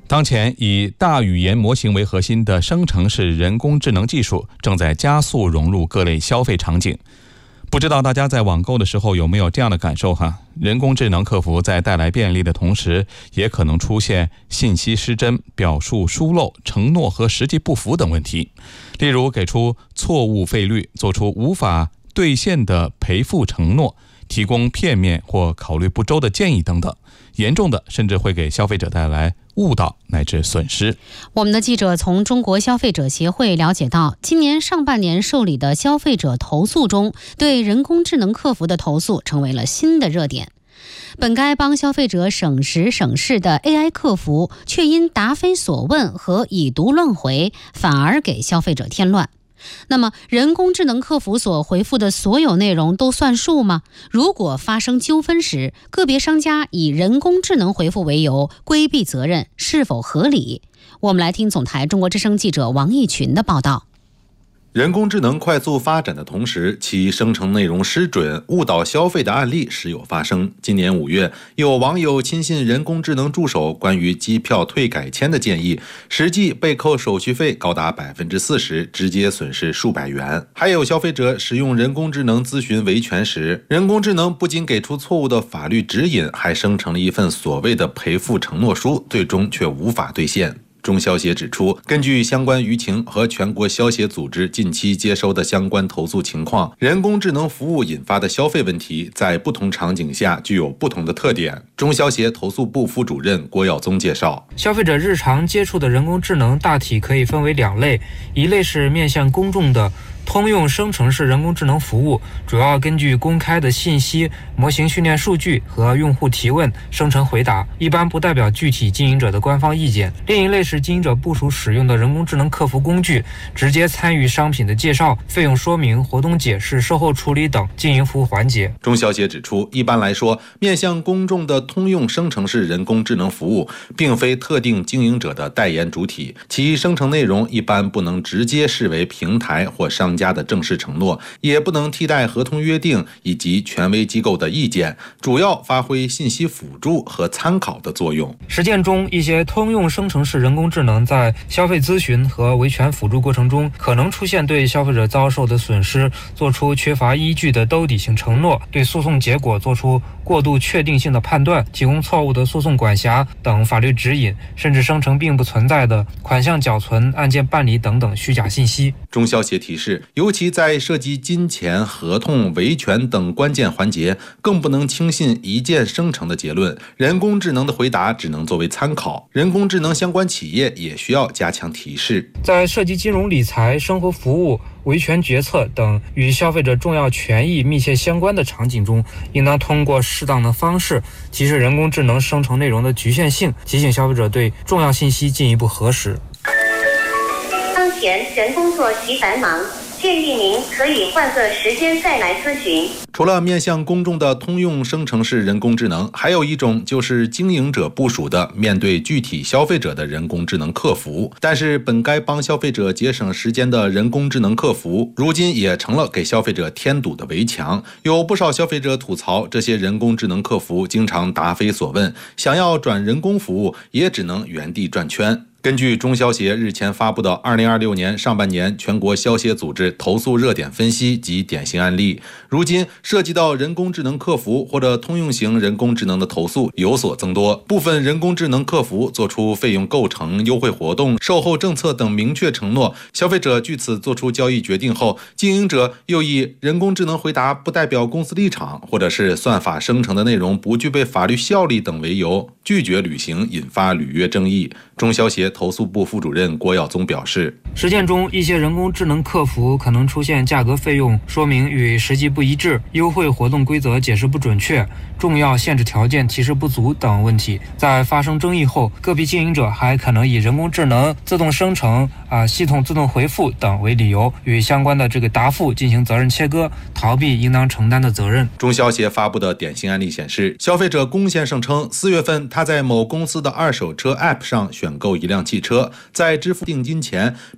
当前以大语言模型为核心的生成式人工智能技术正在加速融入各类消费场景。不知道大家在网购的时候有没有这样的感受哈？人工智能客服在带来便利的同时，也可能出现信息失真、表述疏漏、承诺和实际不符等问题。例如给出错误费率，做出无法兑现的赔付承诺，提供片面或考虑不周的建议等等，严重的甚至会给消费者带来误导乃至损失。 我们的记者从中国消费者协会了解到，今年上半年受理的消费者投诉中，对人工智能客服的投诉成为了新的热点。本该帮消费者省时省事的 AI 客服，却因答非所问和已读乱回，反而给消费者添乱。那么人工智能客服所回复的所有内容都算数吗？如果发生纠纷时，个别商家以人工智能回复为由规避责任，是否合理？我们来听总台中国之声记者王毅群的报道。 人工智能快速发展的同时，其生成内容失准、误导消费的案例时有发生。今年5月，有网友亲信人工智能助手关于机票退改签的建议，实际被扣手续费高达40%，直接损失数百元。还有消费者使用人工智能咨询维权时，人工智能不仅给出错误的法律指引，还生成了一份所谓的赔付承诺书，最终却无法兑现。中消协指出，根据相关舆情和全国消协组织近期接收的相关投诉情况，人工智能服务引发的消费问题在不同场景下具有不同的特点。中消协投诉部副主任郭耀宗介绍， 消费者日常接触的人工智能大体可以分为2类，一类是面向公众的通用生成式人工智能服务，主要根据公开的信息、模型训练数据和用户提问生成回答，一般不代表具体经营者的官方意见。另一类是经营者部署使用的人工智能客服工具，直接参与商品的介绍、费用说明、活动解释、售后处理等经营服务环节。 中消协指出，一般来说，面向公众的通用生成式人工智能服务并非特定经营者的代言主体，其生成内容一般不能直接视为平台或商家的正式承诺，也不能替代合同约定以及权威机构的意见，主要发挥信息辅助和参考的作用。 实践中，一些通用生成式人工智能在消费咨询和维权辅助过程中，可能出现对消费者遭受的损失做出缺乏依据的兜底性承诺，对诉讼结果做出过度确定性的判断，提供错误的诉讼管辖等法律指引，甚至生成并不存在的款项缴存、案件办理等等虚假信息。 中消协提示，尤其在涉及金钱、合同、维权等关键环节，更不能轻信一键生成的结论，人工智能的回答只能作为参考，人工智能相关企业也需要加强提示。 在涉及金融理财、生活服务、维权决策等与消费者重要权益密切相关的场景中，应当通过适当的方式提示人工智能生成内容的局限性，提醒消费者对重要信息进一步核实。 当前人工作极繁忙，建议您可以换个时间再来咨询。 除了面向公众的通用生成式人工智能，还有一种就是经营者部署的面对具体消费者的人工智能客服。但是本该帮消费者节省时间的人工智能客服，如今也成了给消费者添堵的围墙。有不少消费者吐槽，这些人工智能客服经常答非所问，想要转人工服务也只能原地转圈。根据中消协日前发布的2026年上半年全国消协组织投诉热点分析及典型案例，如今涉及到人工智能客服或者通用型人工智能的投诉有所增多。部分人工智能客服做出费用构成、优惠活动、售后政策等明确承诺，消费者据此做出交易决定后，经营者又以人工智能回答不代表公司立场，或者是算法生成的内容不具备法律效力等为由，拒绝履行，引发履约争议。中消协投诉部副主任郭耀宗表示， 实践中一些人工智能客服可能出现价格费用说明与实际不一致、优惠活动规则解释不准确、重要限制条件提示不足等问题。在发生争议后，个别经营者还可能以人工智能自动生成、系统自动回复等为理由，与相关的答复进行责任切割，逃避应当承担的责任。 中消协发布的典型案例显示，消费者龚先生称，4月份他在某公司的二手车 App 上选购一辆汽车，在支付定金前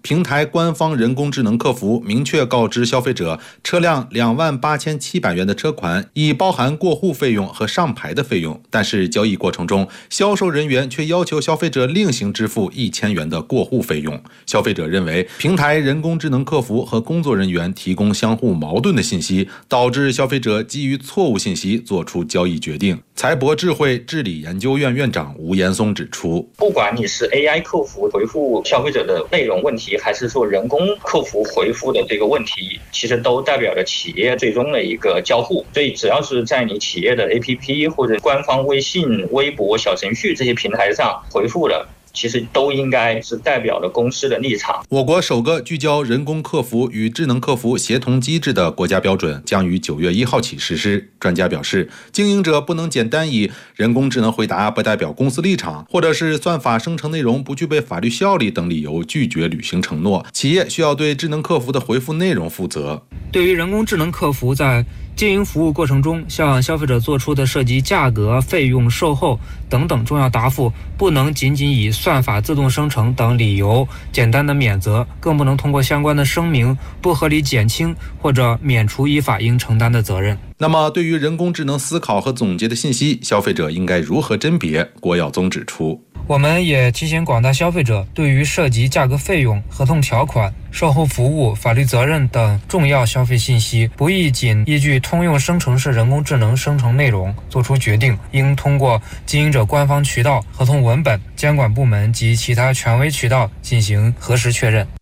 平台官方人工智能客服明确告知消费者，车辆28700元的车款已包含过户费用和上牌的费用，但是交易过程中，销售人员却要求消费者另行支付1000元的过户费用。消费者认为，平台人工智能客服和工作人员提供相互矛盾的信息，导致消费者基于错误信息做出交易决定。财博智慧治理研究院院长吴延松指出， 不管你是 AI 客服回复消费者的内容问题，还是说人工客服回复的这个问题，其实都代表着企业最终的一个交互。所以只要是在你企业的 APP 或者官方微信、微博、小程序这些平台上回复的，其实都应该是代表了公司的立场。 我国首个聚焦人工客服与智能客服协同机制的国家标准将于9月1号起实施。专家表示，经营者不能简单以人工智能回答不代表公司立场，或者是算法生成内容不具备法律效力等理由拒绝履行承诺。企业需要对智能客服的回复内容负责。 对于人工智能客服在经营服务过程中向消费者做出的涉及价格、费用、售后等等重要答复，不能仅仅以算法自动生成等理由简单的免责，更不能通过相关的声明不合理减轻或者免除依法应承担的责任。 那么，对于人工智能思考和总结的信息，消费者应该如何甄别？郭耀宗指出， 我们也提醒广大消费者，对于涉及价格费用、合同条款、售后服务、法律责任等重要消费信息，不宜仅依据通用生成式人工智能生成内容做出决定，应通过经营者官方渠道、合同文本、监管部门及其他权威渠道进行核实确认。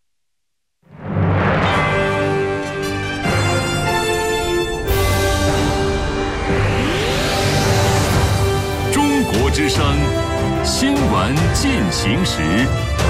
中国之声新闻进行时。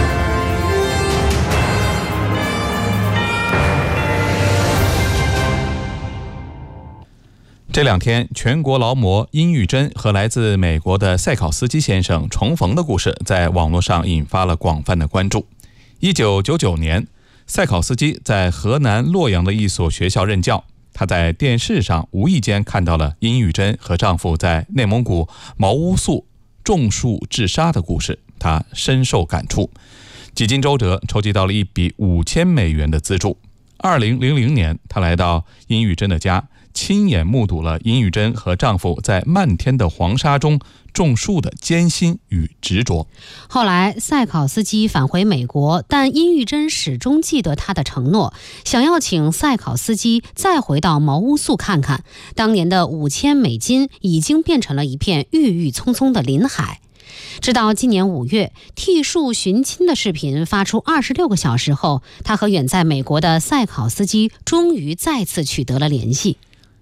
这2天，全国劳模殷玉珍和来自美国的赛考斯基先生重逢的故事在网络上引发了广泛的关注。1999年，赛考斯基在河南洛阳的一所学校任教，他在电视上无意间看到了殷玉珍和丈夫在内蒙古毛乌素种树治沙的故事，他深受感触，几经周折筹集到了一笔5000美元的资助。2000年，他来到殷玉珍的家，亲眼目睹了殷玉珍和丈夫在漫天的黄沙中种树的艰辛与执着。 后来赛考斯基返回美国，但殷玉珍始终记得他的承诺，想要请赛考斯基再回到毛乌素看看。当年的5000美金已经变成了一片郁郁葱葱的林海。直到今年5月，替树寻亲的视频发出26个小时后，他和远在美国的赛考斯基终于再次取得了联系。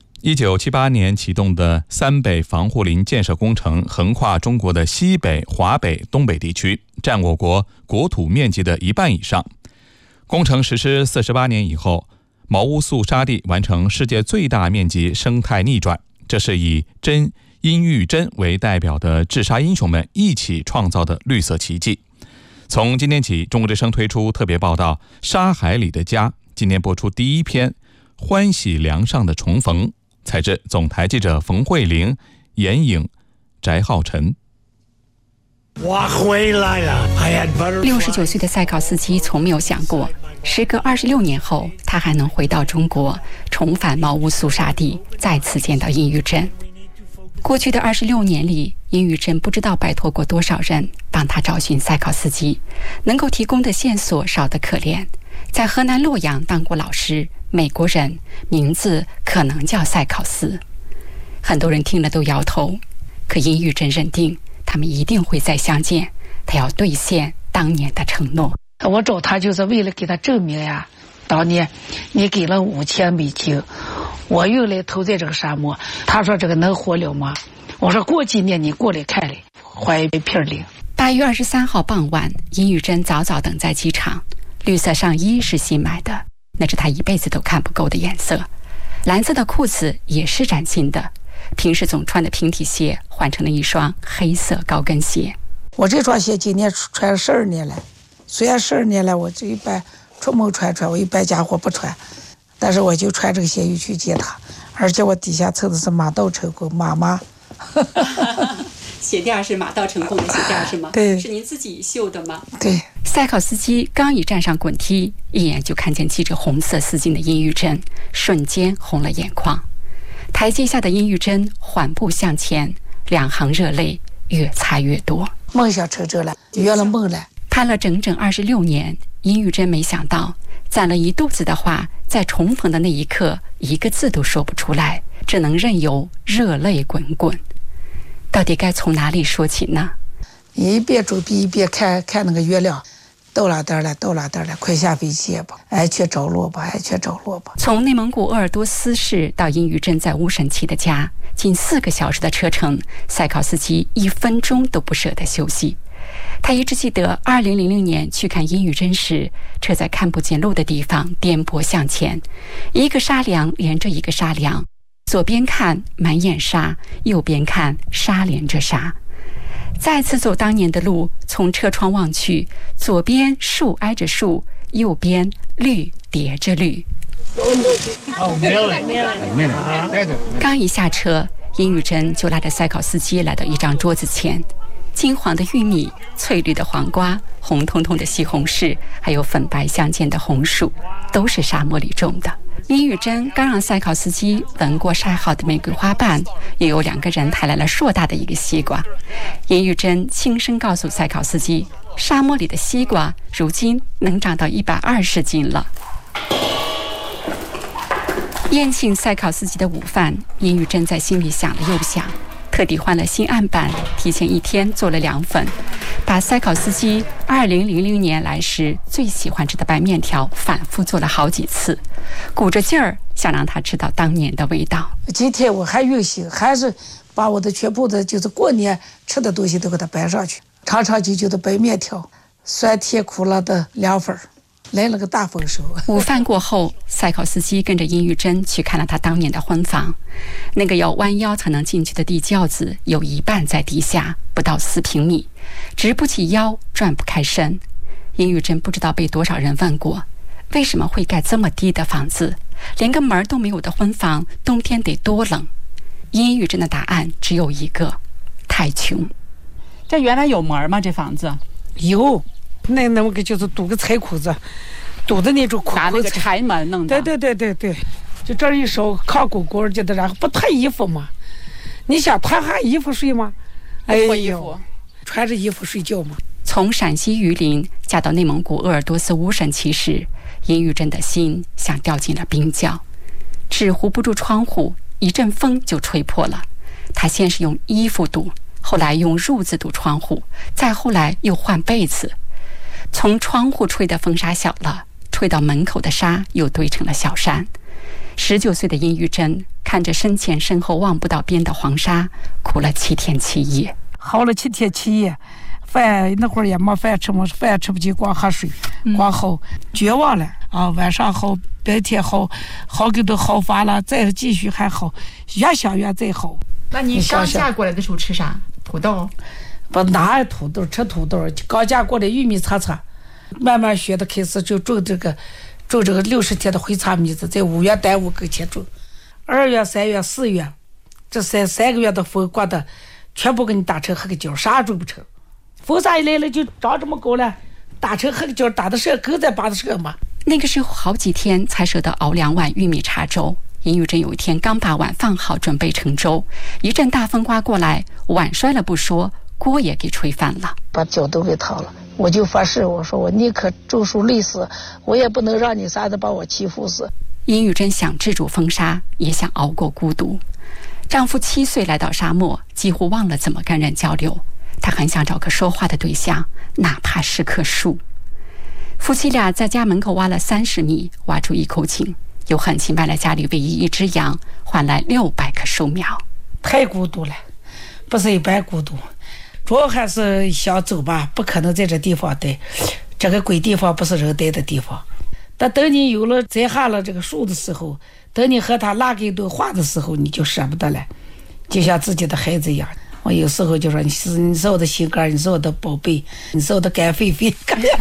1978年启动的3北防护林建设工程横跨中国的西北、华北、东北地区，占我国国土面积的1半以上。工程实施48年以后，毛乌素沙地完成世界最大面积生态逆转，这是以殷玉珍为代表的治沙英雄们一起创造的绿色奇迹。从今天起，中国之声推出特别报道《沙海里的家》，今天播出第1篇《欢喜梁上的重逢》，采自总台记者冯慧玲、严颖、翟浩晨。 我回来了。 69岁的赛考斯基从没有想过，时隔26年后，他还能回到中国，重返毛乌素沙地，再次见到殷玉珍。过去的26年里，殷玉珍不知道拜托过多少人帮他找寻赛考斯基，能够提供的线索少得可怜。在河南洛阳当过老师，美国人，名字可能叫赛考斯。很多人听了都摇头，可殷玉珍认定他们一定会再相见，他要兑现当年的承诺。 我找他就是为了给他证明呀，当年你给了5000美金，我用来投在这个沙漠。他说这个能活了吗？我说过几年你过来看来，怀一片林。 8月23号傍晚，殷玉珍早早等在机场，绿色上衣是新买的，那是他一辈子都看不够的颜色。蓝色的裤子也是崭新的，平时总穿的平底鞋换成了一双黑色高跟鞋。 我这双鞋今年穿了12年了，虽然12年了，我这一般出门穿，我一般家伙不穿，但是我就穿这个鞋去见他，而且我底下凑的是马道车工妈妈。 鞋垫是马到成功的鞋垫是吗？ 对， 是您自己绣的吗？ 对。 赛考斯基刚一站上滚梯，一眼就看见系着红色丝巾的殷玉珍，瞬间红了眼眶。台阶下的殷玉珍缓步向前，两行热泪越擦越多。 梦想成真了，圆了梦了。 盼了整整26年，殷玉珍没想到攒了一肚子的话，在重逢的那一刻一个字都说不出来，只能任由热泪滚滚。到底该从哪里说起呢？ 你一边走一边看那个月亮，到哪点了，快下飞机吧，爱去着落吧。 从内蒙古鄂尔多斯市到殷玉珍在乌审旗的家，近4个小时的车程，赛考斯基1分钟都不舍得休息。他一直记得2000年去看殷玉珍时，车在看不见路的地方颠簸向前，一个沙梁连着一个沙梁，左边看满眼沙，右边看沙连着沙。再次走当年的路，从车窗望去，左边树挨着树，右边绿叠着绿。刚一下车，殷玉珍就拉着赛考斯基来到一张桌子前，金黄的玉米，翠绿的黄瓜，红彤彤的西红柿，还有粉白相间的红薯，都是沙漠里种的。殷玉珍刚让赛考斯基闻过晒好的玫瑰花瓣，又有2个人抬来了硕大的一个西瓜。殷玉珍轻声告诉赛考斯基，沙漠里的西瓜如今能长到120斤了。宴请赛考斯基的午饭，殷玉珍在心里想了又想，特地换了新案板，提前1天做了凉粉，把赛考斯基2000年来时最喜欢吃的白面条反复做了好几次，鼓着劲儿想让他吃到当年的味道。 今天我还用心，还是把我的全部的就是过年吃的东西都给它摆上去，长长久久的白面条，酸甜苦辣的凉粉，来了个大丰收。 午饭过后，赛考斯基跟着殷玉珍去看了他当年的婚房，那个要弯腰才能进去的地窖子有一半在地下，不到4平米，直不起腰，转不开身。殷玉珍不知道被多少人问过，为什么会盖这么低的房子，连个门都没有的婚房，冬天得多冷？殷玉珍的答案只有一个：太穷。 这原来有门吗？这房子有，那么个就是堵个柴裤子，堵的那种裤子， 拿那个柴门弄的。 对，就这一手扛滚滚的，然后不脱衣服嘛？你想脱下衣服睡吗？ 脱衣服， 穿着衣服睡觉嘛。 从陕西榆林嫁到内蒙古鄂尔多斯乌审旗时，殷玉珍的心像掉进了冰窖，纸糊不住窗户，一阵风就吹破了。他先是用衣服堵，后来用褥子堵窗户，再后来又换被子。从窗户吹的风沙小了，吹到门口的沙又堆成了小山。19岁的殷玉珍看着身前身后望不到边的黄沙，哭了7天7夜。 好了7天7夜，饭那会儿也没饭吃嘛，饭吃不起，光喝水，光好，绝望了啊！晚上好，白天好，好给都好发了，再继续还好，越想越再好。 那你刚嫁过来的时候吃啥？土豆？ 不，哪有土豆？吃土豆？刚嫁过来玉米擦擦，慢慢学的开始就种这个60天的灰茶米子，在5月端午跟前种，2月3月4月，这三个月的风刮的，全部给你打成黑个角，啥种不成。风沙一来了就长这么高了，打成黑个角，打的是狗在拔的是嘛。 那个时候好几天才舍得熬2碗玉米茶粥。殷玉珍有一天刚把碗放好，准备盛粥，一阵大风刮过来，碗摔了不说，锅也给吹翻了， 把脚都给烫了。我就发誓，我说我宁可种树累死，我也不能让你啥子把我欺负死。 殷玉珍想制住风沙，也想熬过孤独。丈夫7岁来到沙漠，几乎忘了怎么跟人交流，她很想找个说话的对象，哪怕是棵树。夫妻俩在家门口挖了30米，挖出一口井，又狠心卖了家里唯一一只羊，换来600棵树苗。 太孤独了，不是一般孤独，主要还是想走吧，不可能在这地方待，这个鬼地方不是人待的地方。但等你有了栽下了这个树的时候，等你和他拉给一顿话的时候，你就舍不得了，就像自己的孩子一样。我有时候就说，你是我的心肝，你是我的宝贝，你是我的干狒狒。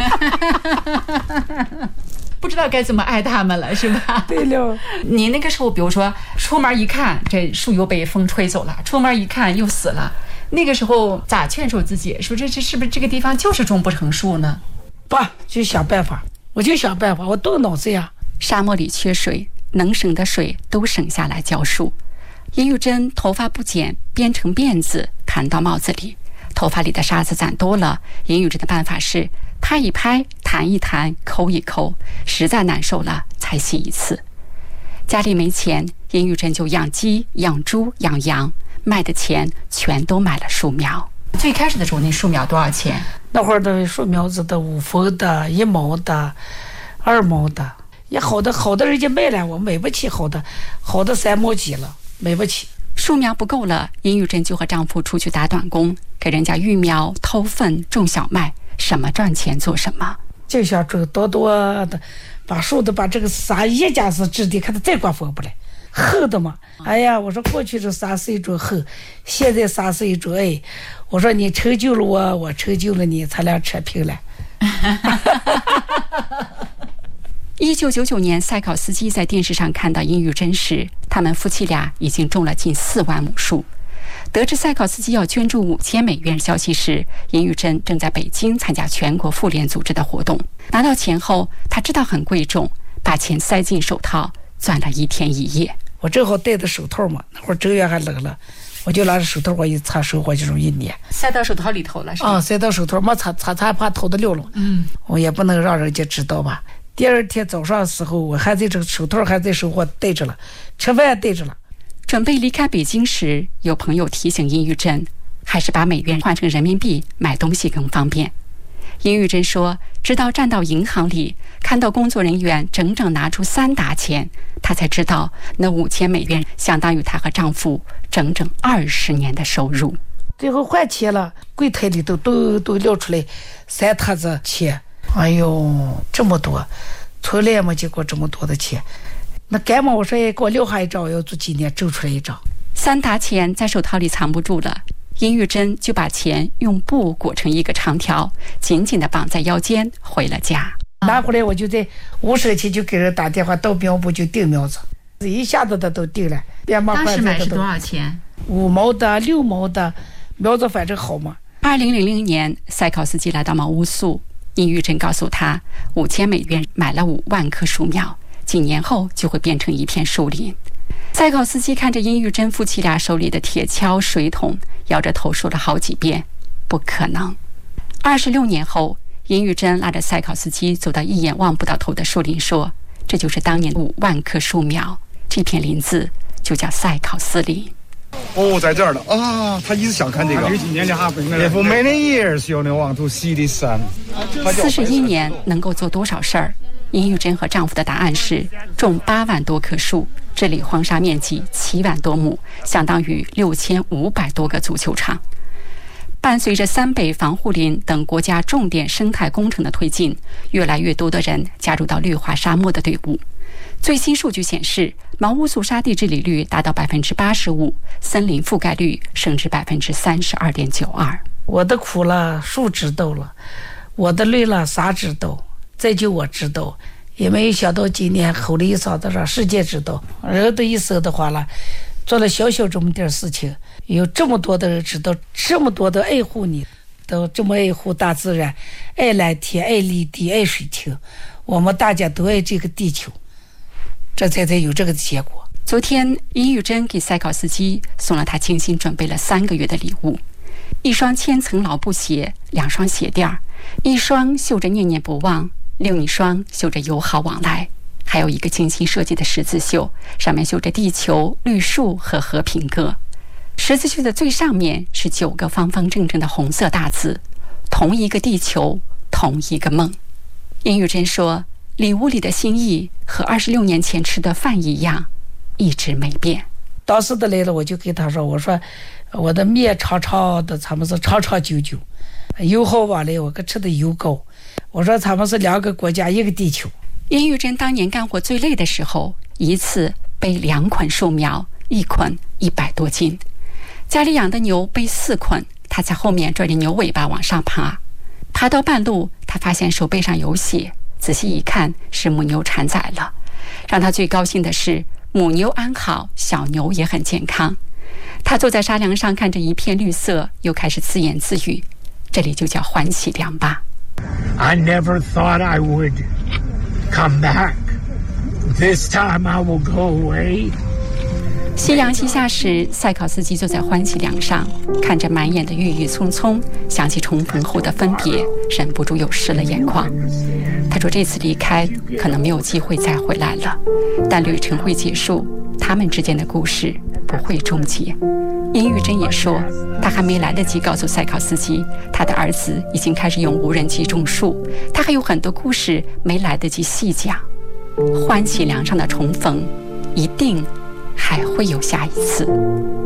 不知道该怎么爱他们了，是吧？ 对了， 你那个时候，比如说出门一看，这树又被风吹走了；出门一看又死了。 那个时候咋劝说自己？说这是不是这个地方就是种不成树呢？ 爸，就想办法，我就想办法，我动脑子呀。 沙漠里缺水，能省的水都省下来浇树。殷玉珍头发不剪，编成辫子盘到帽子里，头发里的沙子攒多了。殷玉珍的办法是拍一拍，弹一弹，抠一抠，实在难受了才洗一次。家里没钱，殷玉珍就养鸡、养猪、养羊，卖的钱全都买了树苗。 最开始的时候，那树苗多少钱？ 那会儿的树苗子的5分的、1毛的、2毛的，也好的人家卖了，我买不起好的3毛几了，买不起。 树苗不够了，殷玉珍就和丈夫出去打短工，给人家育苗、偷粪、种小麦，什么赚钱做什么。 就想种多的，把树的把这个啥一家是质地，看它再刮风不来，厚的嘛。哎呀，我说过去是啥是一种厚，现在啥是一种爱。我说你成就了我，我成就了你，咱俩扯平了。 1999年，赛考斯基在电视上看到殷玉珍时，他们夫妻俩已经种了近4万亩树。得知赛考斯基要捐助5000美元消息时，殷玉珍正在北京参加全国妇联组织的活动。拿到钱后，他知道很贵重，把钱塞进手套，攥了1天1夜。 我正好戴着手套嘛，那会儿正月还冷了，我就拿着手套，我一擦手，我就容易捏。 塞到手套里头了是吧？ 塞到手套，没擦怕头的溜了。我也不能让人家知道吧。第二天早上的时候，我还在这个手套还在手我戴着了，吃饭戴着了。 准备离开北京时，有朋友提醒殷玉珍，还是把美元换成人民币买东西更方便。殷玉珍说，直到站到银行里，看到工作人员整整拿出3沓钱，她才知道那5000美元相当于她和丈夫整整20年的收入。 最后换钱了，柜台里都撂出来3沓子钱。哎呦，这么多，从来没见过这么多的钱。那赶忙我说给我留下一张，我要做纪念，抽出来一张。 3沓钱在手套里藏不住了，殷玉珍就把钱用布裹成一个长条，紧紧地绑在腰间，回了家。 拿回来我就在5省期就给人打电话，到苗圃就订苗子，一下子的都订了。 当时买是多少钱 ？5毛的、6毛的，苗子反正好嘛。 2000年，赛考斯基来到毛乌素，殷玉珍告诉他，5000美元买了5万棵树苗，几年后就会变成一片树林。赛考斯基看着殷玉珍夫妻俩手里的铁锹、水桶，摇着头说了好几遍：“不可能。”26年后，殷玉珍拉着赛考斯基走到一眼望不到头的树林，说：“这就是当年5万棵树苗，这片林子就叫赛考斯林。” 在这儿了啊！他一直想看这个。If many years you want to see this sun。 41年能够做多少事儿？殷玉珍和丈夫的答案是种8万多棵树，治理荒沙面积7万多亩，相当于6500多个足球场。伴随着3北防护林等国家重点生态工程的推进，越来越多的人加入到绿化沙漠的队伍。最新数据显示，毛乌素沙地治理率达到85%，森林覆盖率升至32.92%。 我的苦了，树知道了；我的累了，啥知道？再就我知道，也没有想到今年吼了一嗓子，让世界知道。人的一生的话了，做了小这么点事情，有这么多的人知道，这么多的爱护你，都这么爱护大自然，爱蓝天，爱绿地，爱水清。我们大家都爱这个地球，这才有这个结果。 昨天，殷玉珍给赛考斯基送了他精心准备了3个月的礼物：1双千层老布鞋，2双鞋垫，1双绣着念念不忘，另一双绣着友好往来，还有一个精心设计的十字绣，上面绣着地球、绿树和和平鸽。十字绣的最上面是9个方方正正的红色大字：同一个地球，同一个梦。殷玉珍说，礼物里的心意和26年前吃的饭一样，一直没变。 当时的来了，我就跟他说，我说我的面长长的，他们是长长久久，油好往来，我可吃的油高。我说他们是2个国家，一个地球。 殷玉珍当年干活最累的时候，一次背2捆树苗，1捆100多斤。家里养的牛背4捆，他在后面拽着牛尾巴往上爬。爬到半路，他发现手背上有血，仔细一看是母牛产崽了。让他最高兴的是母牛安好，小牛也很健康。 他坐在沙梁上，看着一片绿色，又开始自言自语：“这里就叫欢喜梁吧。” I never thought I would come back. This time I will go away. 夕阳西下时，塞考斯基坐在欢喜梁上，看着满眼的郁郁葱葱，想起重逢后的分别，忍不住又湿了眼眶。他说这次离开可能没有机会再回来了，但旅程会结束，他们之间的故事不会终结。殷玉珍也说，他还没来得及告诉塞考斯基，他的儿子已经开始用无人机种树，他还有很多故事没来得及细讲。欢喜梁上的重逢，一定还会有下一次。